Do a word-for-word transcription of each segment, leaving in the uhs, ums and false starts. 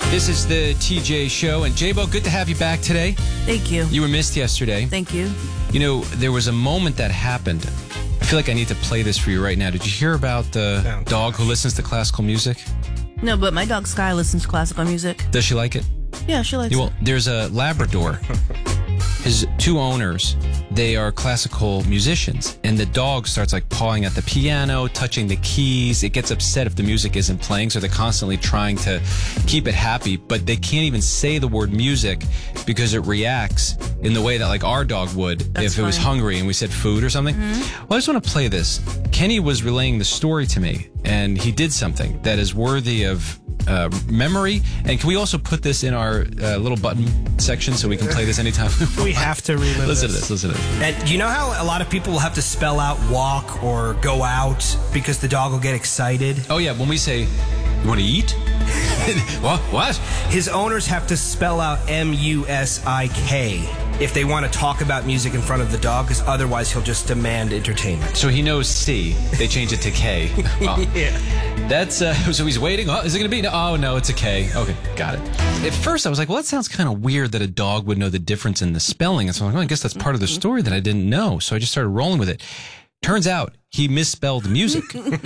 This is the T J Show, and J-Bo, good to have you back today. Thank you. You were missed yesterday. Thank you. You know, there was a moment that happened. I feel like I need to play this for you right now. Did you hear about the oh, dog who listens to classical music? No, but my dog Sky listens to classical music. Does she like it? Yeah, she likes well, it. There's a Labrador. His two owners, they are classical musicians, and the dog starts like pawing at the piano, touching the keys. It gets upset if the music isn't playing, so they're constantly trying to keep it happy, but they can't even say the word music because it reacts in the way that like our dog would That's if it was funny. hungry and we said food or something. Mm-hmm. Well, I just want to play this. Kenny was relaying the story to me, and he did something that is worthy of uh, memory. And can we also put this in our uh, little button section so we can play this anytime we want? We have to relive Listen this. to this, listen to this. And you know how a lot of people will have to spell out walk or go out because the dog will get excited? Oh, yeah, when we say, you want to eat? What? What? His owners have to spell out M U S I K if they want to talk about music in front of the dog, because otherwise he'll just demand entertainment. So he knows C. They change it to K. Oh. Yeah. That's, uh, so he's waiting. Oh, is it going to be? No, oh, no, it's a K. Okay, got it. At first, I was like, well, that sounds kind of weird that a dog would know the difference in the spelling. And so I'm like, well, I guess that's part of the story that I didn't know. So I just started rolling with it. Turns out he misspelled music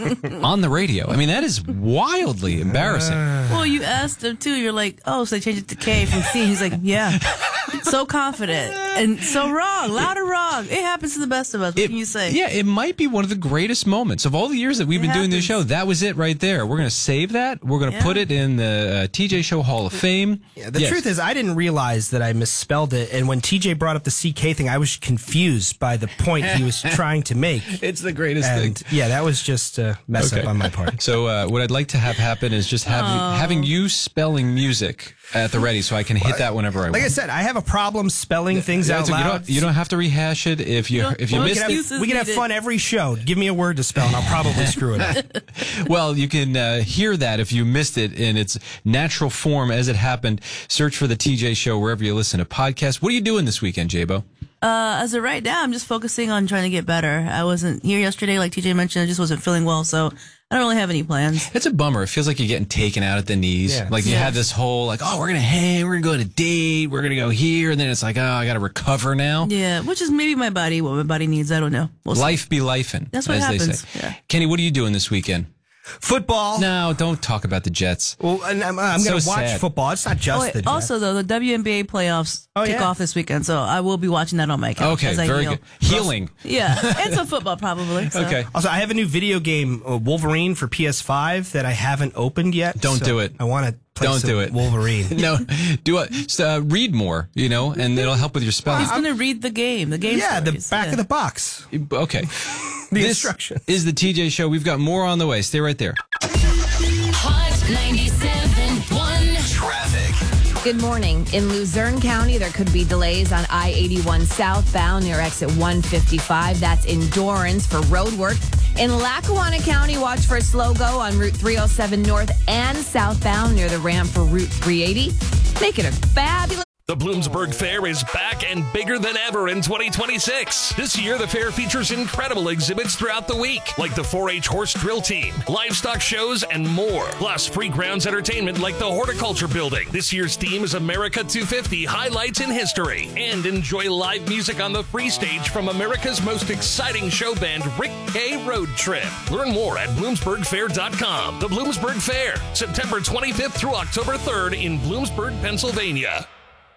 on the radio. I mean, that is wildly embarrassing. Well, you asked him too. You're like, oh, so they changed it to K from C. He's like, yeah. So confident and so wrong, loud and wrong. It happens to the best of us. What It- can you say? Yeah, it might be one of the greatest moments of all the years that we've It been doing this happens. show. That was it right there. We're going to save that. We're going to Yeah. put it in the uh, T J Show Hall of Fame. Yeah, the Yes. truth is, I didn't realize that I misspelled it. And when T J brought up the C K thing, I was confused by the point he was trying to make. It's the greatest And thing. yeah, that was just a mess Okay. up on my part. So uh, what I'd like to have happen is just have you, having you spelling music at the ready so I can hit that whenever I want. Like I said, I have a problem spelling things Yeah, out it's okay. You loud. don't, you don't have to rehash it if you, You don't- if you well, we missed can, it. Excuses have, we can have needed. fun every show. Give me a word to spell, and I'll probably screw it up. Well, you can uh, hear that if you missed it in its natural form as it happened. Search for the T J Show wherever you listen to podcasts. What are you doing this weekend, J-Bo? Uh, as of right now, I'm just focusing on trying to get better. I wasn't here yesterday, like T J mentioned. I just wasn't feeling well, so I don't really have any plans. It's a bummer. It feels like you're getting taken out at the knees. Yeah. Like you Yeah. had this whole, like, oh, we're going to hang, we're going to go on a date, we're going to go here. And then it's like, oh, I got to recover now. Yeah, which is maybe my body, what my body needs. I don't know. We'll see. Life be lifing, That's what as they happens. say. Yeah. Kenny, what are you doing this weekend? Football. No, don't talk about the Jets. Well, and I'm, I'm So going to watch sad. football. It's not just Oh, wait, the Jets. also, though, the W N B A playoffs Oh, kick yeah. off this weekend, so I will be watching that on my account. Okay, as I very heal. good. Healing. Yeah, and some football probably. So. Okay. Also, I have a new video game, uh, Wolverine, for P S five that I haven't opened yet. Don't so do it. I want to play Don't some do it. Wolverine. No, do it. So, uh, read more, you know, and it'll help with your spelling. He's going to read the game, the game Yeah, the stories. back Yeah. of the box. Okay. The This instructions. is the T J Show. We've got more on the way. Stay right there. Hot ninety-seven point one. Traffic. Good morning. In Luzerne County, there could be delays on I eighty-one southbound near exit one fifty-five. That's in Dorrance for road work. In Lackawanna County, watch for a slow go on Route three oh seven north and southbound near the ramp for Route three eighty. Make it a fabulous... The Bloomsburg Fair is back and bigger than ever in twenty twenty-six. This year, the fair features incredible exhibits throughout the week, like the four H horse drill team, livestock shows, and more. Plus, free grounds entertainment like the Horticulture Building. This year's theme is America two fifty, Highlights in History. And enjoy live music on the free stage from America's most exciting show band, Rick K. Road Trip. Learn more at bloomsburg fair dot com. The Bloomsburg Fair, September twenty-fifth through October third in Bloomsburg, Pennsylvania.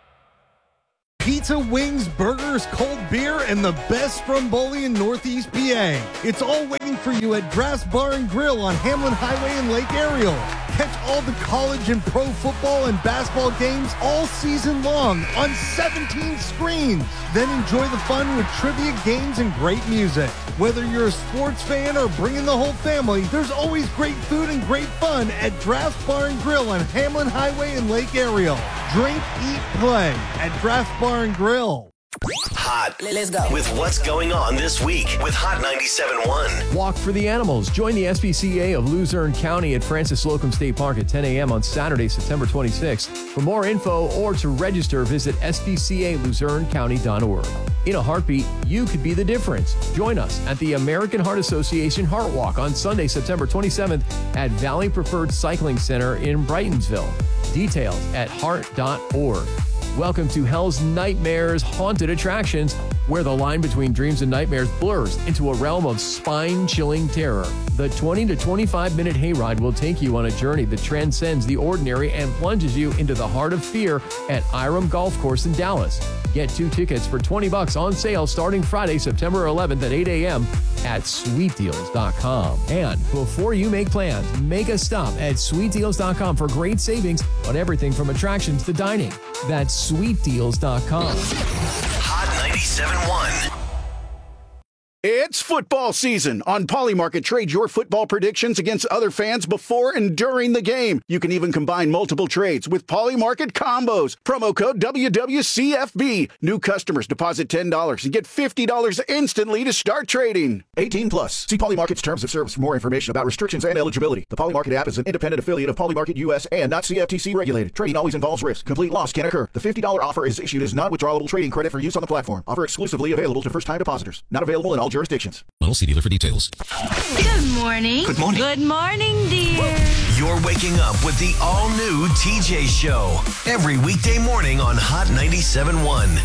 Pizza, wings, burgers, cold beer, and the best stromboli in Northeast P A. It's all waiting for you at Draft Bar and Grill on Hamlin Highway in Lake Ariel. Catch all the college and pro football and basketball games all season long on seventeen screens. Then enjoy the fun with trivia, games, and great music. Whether you're a sports fan or bringing the whole family, there's always great food and great fun at Draft Bar and Grill on Hamlin Highway in Lake Ariel. Drink, eat, play at Draft Bar and Grill. Hot. Let's go. With what's going on this week with Hot ninety-seven point one. Walk for the Animals. Join the S P C A of Luzerne County at Francis Slocum State Park at ten a.m. on Saturday, September twenty-sixth. For more info or to register, visit s p c a luzerne county dot org. In a heartbeat, you could be the difference. Join us at the American Heart Association Heart Walk on Sunday, September twenty-seventh at Valley Preferred Cycling Center in Brightonsville. Details at heart dot org. Welcome to Hell's Nightmares Haunted Attractions, where the line between dreams and nightmares blurs into a realm of spine-chilling terror. The twenty to twenty-five minute hayride will take you on a journey that transcends the ordinary and plunges you into the heart of fear at Iram Golf Course in Dallas. Get two tickets for twenty bucks on sale starting Friday, September eleventh at eight a.m. at sweet deals dot com. And before you make plans, make a stop at sweet deals dot com for great savings on everything from attractions to dining. That's sweet deals dot com. Hot ninety-seven point one. It's football season. On Polymarket, trade your football predictions against other fans before and during the game. You can even combine multiple trades with Polymarket combos. Promo code W W C F B. New customers deposit ten dollars and get fifty dollars instantly to start trading. eighteen plus. See Polymarket's terms of service for more information about restrictions and eligibility. The Polymarket app is an independent affiliate of Polymarket U S and not C F T C regulated. Trading always involves risk. Complete loss can occur. The fifty dollars offer is issued as non-withdrawable trading credit for use on the platform. Offer exclusively available to first-time depositors. Not available in all jurisdictions. Model see dealer for details. Good morning. Good morning. Good morning, dear. You're waking up with the all-new T J Show. Every weekday morning on Hot ninety-seven point one.